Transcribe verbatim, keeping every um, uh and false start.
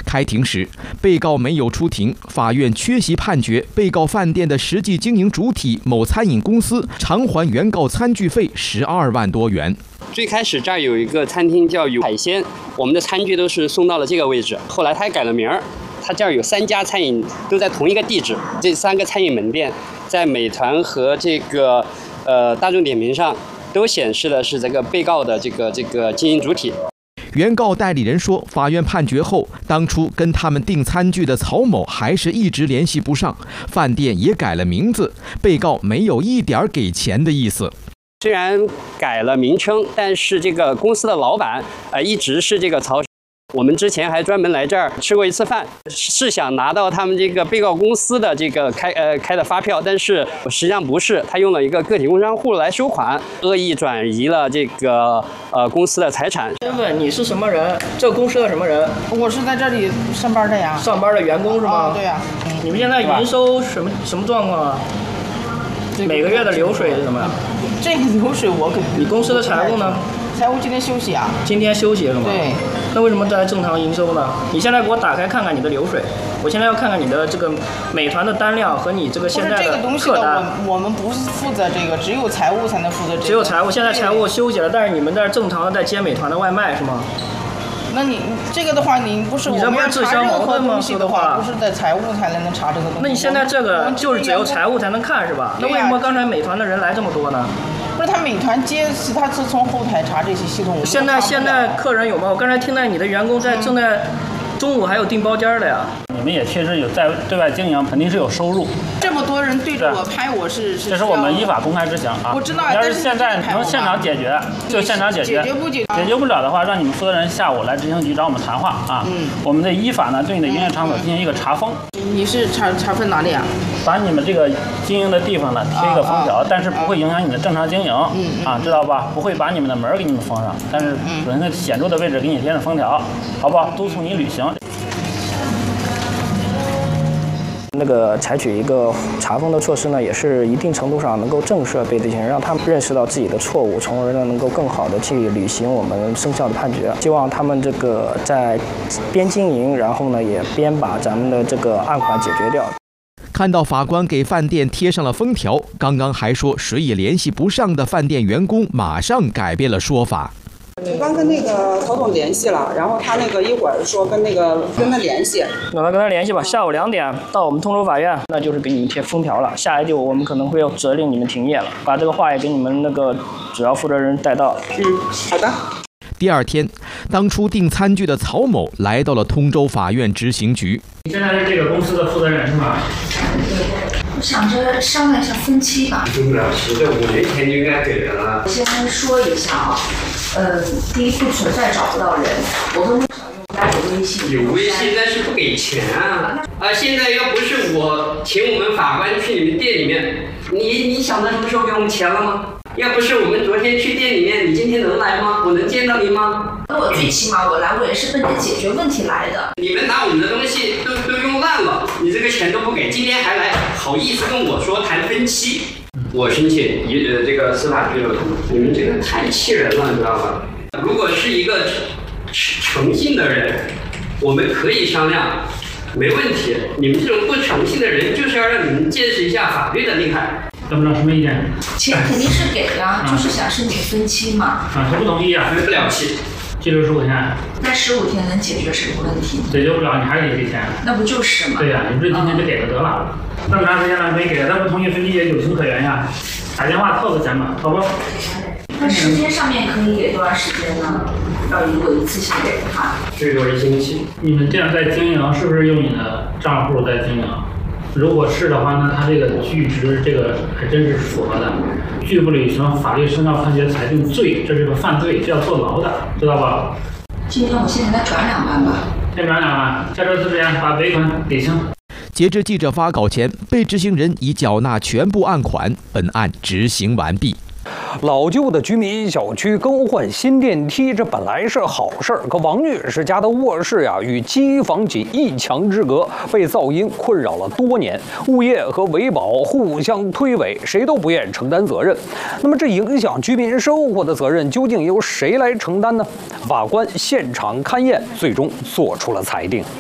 开庭时，被告没有出庭，法院缺席判决被告饭店的实际经营主体某餐饮公司偿还原告餐具费十二万多元。 最开始这儿有一个餐厅叫有海鲜，我们的餐具都是送到了这个位置，后来他还改了名儿。他这儿有三家餐饮都在同一个地址，这三个餐饮门店在美团和这个呃大众点评上都显示的是这个被告的这个这个经营主体。 原告代理人说，法院判决后，当初跟他们订餐具的曹某还是一直联系不上，饭店也改了名字，被告没有一点给钱的意思。 虽然改了名称，但是这个公司的老板呃一直是这个曹。我们之前还专门来这儿吃过一次饭，是想拿到他们这个被告公司的这个开呃开的发票，但是实际上不是，他用了一个个体工商户来收款，恶意转移了这个呃公司的财产。 身份你是什么人？这个公司的什么人？ 我是在这里上班的呀。 上班的员工是吗？ 哦、对呀、 嗯。你们现在营收什么什么状况啊？每个月的流水是什么呀？ 这个流水我肯定。 你公司的财务呢？ 财务今天休息啊。 今天休息是吗？ 对。 那为什么在正常营收呢？你现在给我打开看看你的流水，我现在要看看你的这个美团的单量和你这个现在的客单。 不是这个东西的，我我们不是负责这个，只有财务才能负责这个。 只有财务，现在财务休息了，但是你们在正常的在接美团的外卖是吗？ 那你这个的话，你不是我们要查任何东西的话，不是在财务才能查这个东西。 那你现在这个就是只有财务才能看是吧？那为什么刚才美团的人来这么多呢？ 不是他美团接是他是从后台查这些系统。 现在现在客人有吗？我刚才听到你的员工在正在中午还有订包间的呀。 你们也确实有在对外经营，肯定是有收入。 这么多人对着我拍，我是是。 这是我们依法公开执行啊。 我知道。 要是现在能现场解决，就现场解决。 解决不解决？ 解决不了的话，让你们负责人下午来执行局找我们谈话啊。嗯。我们的依法呢，对你的营业场所进行一个查封。 你是查查封哪里啊？ 把你们这个经营的地方呢贴一个封条，但是不会影响你的正常经营。嗯。啊，知道吧？不会把你们的门给你们封上，但是有一个显著的位置给你贴上封条，好不好？督促你履行。 那个采取一个查封的措施呢，也是一定程度上能够震慑被执行人，让他们认识到自己的错误，从而呢能够更好的去履行我们生效的判决。希望他们这个在边经营，然后呢也边把咱们的这个案款解决掉。 看到法官给饭店贴上了封条，刚刚还说谁也联系不上的饭店员工马上改变了说法。 我刚跟那个曹总联系了，然后他那个一会儿说跟那个跟他联系， 那他跟他联系吧。下午两点到我们通州法院，那就是给你们贴封条了。下一步我们可能会要责令你们停业了，把这个话也给你们那个主要负责人带到。 嗯，好的。 第二天，当初订餐具的曹某来到了通州法院执行局。 你现在是这个公司的负责人是吗？ 我想着商量一下分期吧。 给不了，其实五年前就应该给的了。 先说一下啊，呃，第一不存在找不到人，我跟陆小用家有微信。 有微信，但是不给钱啊！啊，现在要不是我请我们法官去你们店里面，你你想到什么时候给我们钱了吗？要不是我们昨天去店里面，你今天能来吗？我能见到您吗？ 那我最起码我来，我也是奔着解决问题来的。 你们拿我们的东西都都用烂了，你这个钱都不给，今天还来好意思跟我说谈分期？我申请一呃这个司法拘留，你们这个太气人了，你知道吧？如果是一个诚信的人，我们可以商量，没问题。你们这种不诚信的人，就是要让你们见识一下法律的厉害。 怎么着？什么意见？ 钱肯定是给呀、啊，就是想申请分期嘛。 啊，谁不同意啊？ 分不了期。 拘留十五天。 那十五天能解决什么问题？ 解决不了，你还得给钱。 那不就是吗？ 对呀、啊，你不是今天就给了得了？那么长时间了没给，他不同意分期也有情可原呀。打电话凑个钱吧，好不？ 那时间上面可以给多长时间呢？要如果一次性给的话， 最多一星期。 你们这样在经营，是不是用你的账户在经营？如果是的话，那他这个据职这个还真是符合的。拒不履行法律生效判决裁定罪，这是个犯罪，这要坐牢的，知道吧？ 今天我先给他转两万吧。 先转两万，下周四之前把尾款给清。 截至记者发稿前，被执行人已缴纳全部案款，本案执行完毕。 老旧的居民小区更换新电梯，这本来是好事儿，可王女士家的卧室呀，与机房仅一墙之隔，被噪音困扰了多年。物业和维保互相推诿，谁都不愿承担责任。那么，这影响居民生活的责任究竟由谁来承担呢？法官现场勘验，最终做出了裁定。